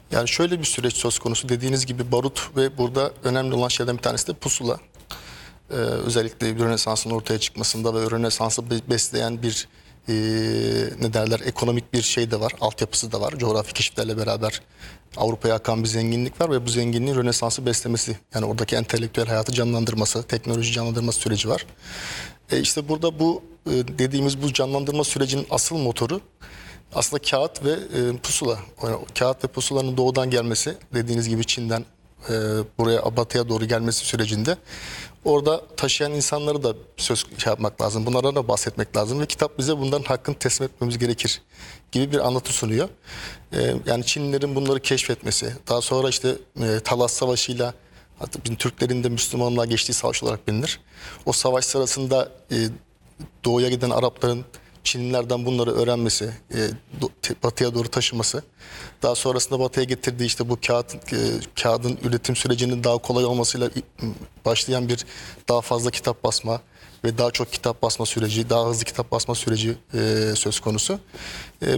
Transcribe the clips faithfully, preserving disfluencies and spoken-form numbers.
Yani şöyle bir süreç söz konusu, dediğiniz gibi barut ve burada önemli olan şeyden bir tanesi de pusula. Ee, özellikle bir Rönesans'ın ortaya çıkmasında ve Rönesans'ı be- besleyen bir e, ne derler ekonomik bir şey de var, altyapısı da var. Coğrafi keşiflerle beraber Avrupa'ya akan bir zenginlik var ve bu zenginliğin Rönesans'ı beslemesi, yani oradaki entelektüel hayatı canlandırması, teknoloji canlandırması süreci var. E işte burada bu e, dediğimiz bu canlandırma sürecinin asıl motoru aslında kağıt ve e, pusula. Yani kağıt ve pusulanın doğudan gelmesi, dediğiniz gibi Çin'den e, buraya batıya doğru gelmesi sürecinde orada taşıyan insanları da söz şey yapmak lazım. Bunlara da bahsetmek lazım ve kitap bize bunların hakkını teslim etmemiz gerekir gibi bir anlatı sunuyor. E, yani Çinlilerin bunları keşfetmesi, daha sonra işte e, Talas Savaşı'yla, hatta bizim Türklerin de Müslümanlığa geçtiği savaş olarak bilinir. O savaş sırasında e, doğuya giden Arapların Çinlilerden bunları öğrenmesi, e, batıya doğru taşıması, daha sonrasında batıya getirdiği işte bu kağıt, e, kağıdın üretim sürecinin daha kolay olmasıyla başlayan bir daha fazla kitap basma ve daha çok kitap basma süreci, daha hızlı kitap basma süreci e, söz konusu. E,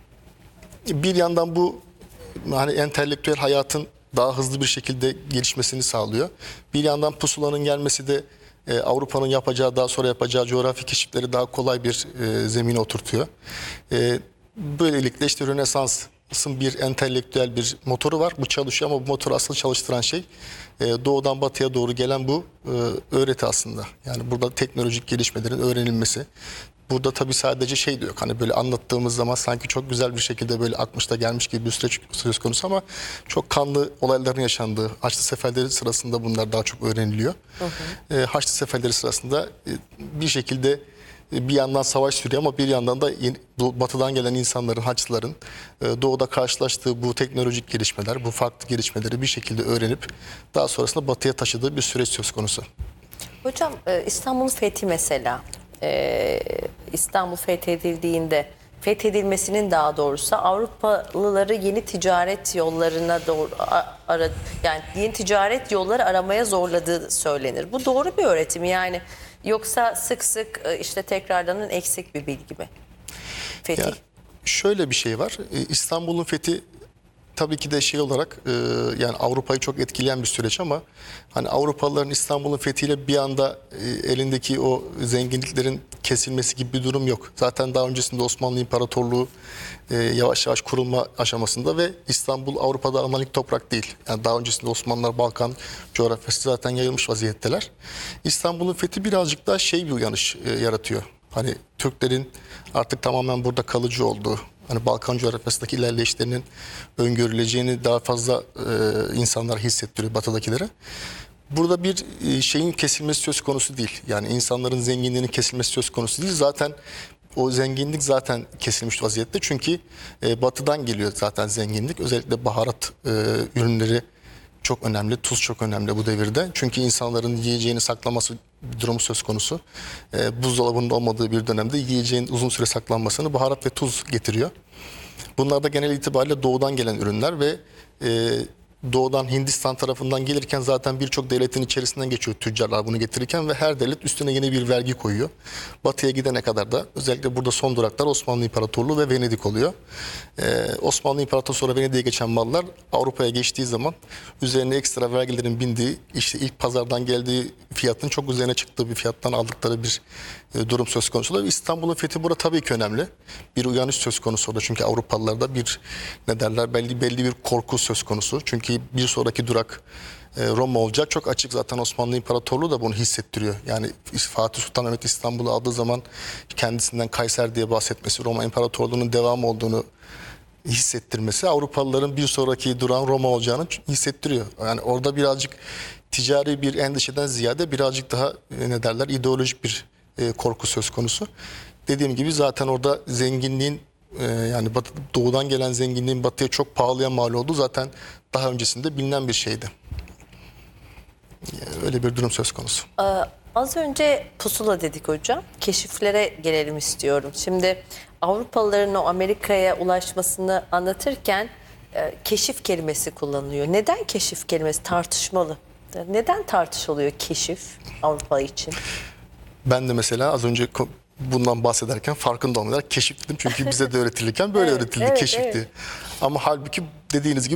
bir yandan bu hani entelektüel hayatın daha hızlı bir şekilde gelişmesini sağlıyor. Bir yandan pusulanın gelmesi de e, Avrupa'nın yapacağı, daha sonra yapacağı coğrafi keşifleri daha kolay bir e, zemine oturtuyor. E, böylelikle işte Rönesans'ın bir entelektüel bir motoru var. Bu çalışıyor ama bu motoru asıl çalıştıran şey e, doğudan batıya doğru gelen bu e, öğreti aslında. Yani burada teknolojik gelişmelerin öğrenilmesi. Burada tabii sadece şey de yok. Hani böyle anlattığımız zaman sanki çok güzel bir şekilde böyle akmış da gelmiş gibi bir süreç söz konusu ama çok kanlı olayların yaşandığı Haçlı Seferleri sırasında bunlar daha çok öğreniliyor. Hı hı. E, Haçlı Seferleri sırasında e, bir şekilde e, bir yandan savaş sürüyor ama bir yandan da yeni, batıdan gelen insanların, Haçlıların e, doğuda karşılaştığı bu teknolojik gelişmeler, bu farklı gelişmeleri bir şekilde öğrenip daha sonrasında batıya taşıdığı bir süreç söz konusu. Hocam İstanbul'un fethi mesela. Ee, İstanbul fethedildiğinde, fethedilmesinin daha doğrusu Avrupalıları yeni ticaret yollarına doğru ara, yani yeni ticaret yolları aramaya zorladığı söylenir. Bu doğru bir öğretim yani, yoksa sık sık işte tekrarlanan eksik bir bilgi mi? Fetih. Ya, şöyle bir şey var. İstanbul'un fethi tabii ki de şey olarak e, yani Avrupa'yı çok etkileyen bir süreç ama hani Avrupalıların İstanbul'un fethiyle bir anda e, elindeki o zenginliklerin kesilmesi gibi bir durum yok. Zaten daha öncesinde Osmanlı İmparatorluğu e, yavaş yavaş kurulma aşamasında ve İstanbul Avrupa'da alınan ilk toprak değil. Yani daha öncesinde Osmanlılar Balkan coğrafyası zaten yayılmış vaziyetteler. İstanbul'un fethi birazcık daha şey bir uyanış e, yaratıyor. Hani Türklerin artık tamamen burada kalıcı olduğu, hani Balkan coğrafyasındaki ilerleyişlerinin öngörüleceğini daha fazla e, insanlar hissettiriyor batıdakilere. Burada bir e, şeyin kesilmesi söz konusu değil. Yani insanların zenginliğinin kesilmesi söz konusu değil. Zaten o zenginlik zaten kesilmiş vaziyette. Çünkü e, batıdan geliyor zaten zenginlik. Özellikle baharat e, ürünleri çok önemli, tuz çok önemli bu devirde. Çünkü insanların yiyeceğini saklaması durumu söz konusu. E, buzdolabının olmadığı bir dönemde yiyeceğin uzun süre saklanmasını baharat ve tuz getiriyor. Bunlar da genel itibariyle doğudan gelen ürünler ve e, doğudan Hindistan tarafından gelirken zaten birçok devletin içerisinden geçiyor tüccarlar bunu getirirken ve her devlet üstüne yeni bir vergi koyuyor. Batıya gidene kadar da özellikle burada son duraklar Osmanlı İmparatorluğu ve Venedik oluyor. Ee, Osmanlı İmparatorluğu sonra Venedik'e geçen mallar Avrupa'ya geçtiği zaman üzerine ekstra vergilerin bindiği, işte ilk pazardan geldiği fiyatın çok üzerine çıktığı bir fiyattan aldıkları bir e, durum söz konusu. Ve İstanbul'un fethi burada tabii ki önemli. Bir uyanış söz konusu orada. Çünkü Avrupalılarda bir ne derler belli belli bir korku söz konusu. Çünkü bir sonraki durak e, Roma olacak. Çok açık zaten Osmanlı İmparatorluğu da bunu hissettiriyor. Yani Fatih Sultan Mehmet İstanbul'u aldığı zaman kendisinden Kayser diye bahsetmesi, Roma İmparatorluğu'nun devamı olduğunu hissettirmesi Avrupalıların bir sonraki durağın Roma olacağını hissettiriyor. Yani orada birazcık ticari bir endişeden ziyade birazcık daha e, ne derler ideolojik bir e, korku söz konusu. Dediğim gibi zaten orada zenginliğin e, yani batı, doğudan gelen zenginliğin batıya çok pahalıya mal olduğu zaten daha öncesinde bilinen bir şeydi. Yani öyle bir durum söz konusu. Ee, az önce pusula dedik hocam. Keşiflere gelelim istiyorum. Şimdi Avrupalıların o Amerika'ya ulaşmasını anlatırken e, keşif kelimesi kullanılıyor. Neden keşif kelimesi tartışmalı? Neden tartışılıyor keşif Avrupa için? Ben de mesela az önce bundan bahsederken farkında olmayarak keşif dedim. Çünkü bize de öğretilirken böyle Evet, öğretildi, evet, keşifti. evet. Ama halbuki dediğiniz gibi